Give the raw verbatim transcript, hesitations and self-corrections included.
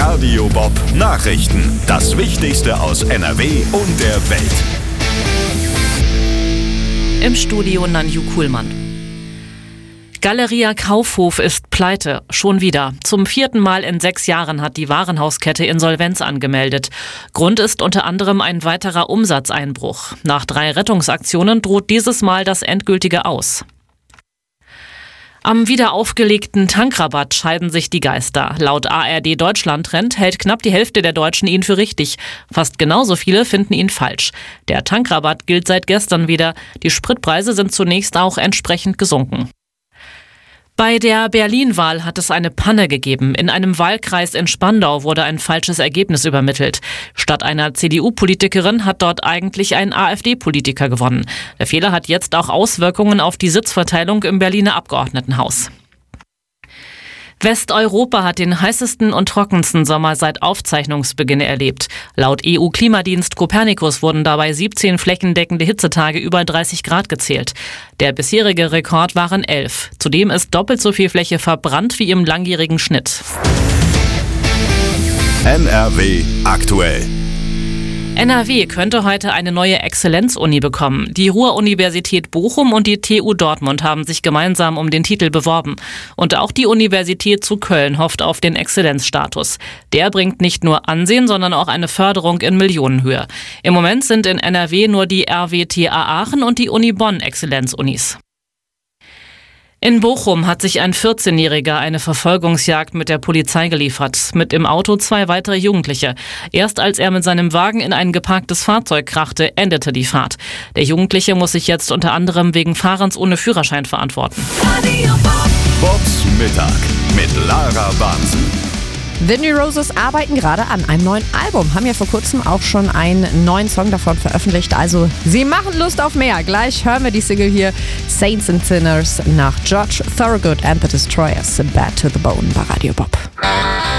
Radio Bob Nachrichten. Das Wichtigste aus N R W und der Welt. Im Studio Nanju Kuhlmann. Galeria Kaufhof ist pleite. Schon wieder. Zum vierten Mal in sechs Jahren hat die Warenhauskette Insolvenz angemeldet. Grund ist unter anderem ein weiterer Umsatzeinbruch. Nach drei Rettungsaktionen droht dieses Mal das endgültige Aus. Am wieder aufgelegten Tankrabatt scheiden sich die Geister. Laut A R D Deutschland Trend hält knapp die Hälfte der Deutschen ihn für richtig. Fast genauso viele finden ihn falsch. Der Tankrabatt gilt seit gestern wieder. Die Spritpreise sind zunächst auch entsprechend gesunken. Bei der Berlin-Wahl hat es eine Panne gegeben. In einem Wahlkreis in Spandau wurde ein falsches Ergebnis übermittelt. Statt einer C D U-Politikerin hat dort eigentlich ein A f D-Politiker gewonnen. Der Fehler hat jetzt auch Auswirkungen auf die Sitzverteilung im Berliner Abgeordnetenhaus. Westeuropa hat den heißesten und trockensten Sommer seit Aufzeichnungsbeginn erlebt. Laut E U-Klimadienst Copernicus wurden dabei siebzehn flächendeckende Hitzetage über dreißig Grad gezählt. Der bisherige Rekord waren elf. Zudem ist doppelt so viel Fläche verbrannt wie im langjährigen Schnitt. N R W aktuell. N R W könnte heute eine neue Exzellenzuni bekommen. Die Ruhr-Universität Bochum und die T U Dortmund haben sich gemeinsam um den Titel beworben. Und auch die Universität zu Köln hofft auf den Exzellenzstatus. Der bringt nicht nur Ansehen, sondern auch eine Förderung in Millionenhöhe. Im Moment sind in N R W nur die R W T A Aachen und die Uni Bonn Exzellenzunis. In Bochum hat sich ein vierzehnjähriger eine Verfolgungsjagd mit der Polizei geliefert. Mit im Auto zwei weitere Jugendliche. Erst als er mit seinem Wagen in ein geparktes Fahrzeug krachte, endete die Fahrt. Der Jugendliche muss sich jetzt unter anderem wegen Fahrens ohne Führerschein verantworten. Bobs Mittag mit Lara Bansen. The New Roses arbeiten gerade an einem neuen Album, haben ja vor kurzem auch schon einen neuen Song davon veröffentlicht. Also sie machen Lust auf mehr. Gleich hören wir die Single hier, Saints and Sinners, nach George Thorogood and the Destroyers, Bad to the Bone bei Radio Bob.